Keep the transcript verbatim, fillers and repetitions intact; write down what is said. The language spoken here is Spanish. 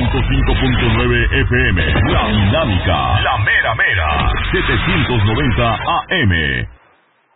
ciento cinco punto nueve F M. La Dinámica, la mera mera, setecientos noventa A M.